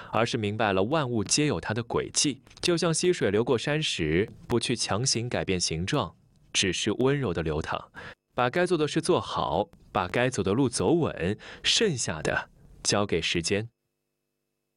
而是明白了万物皆有它的轨迹。就像溪水流过山时，不去强行改变形状，只是温柔的流淌，把该做的事做好，把该走的路走稳，剩下的交给时间。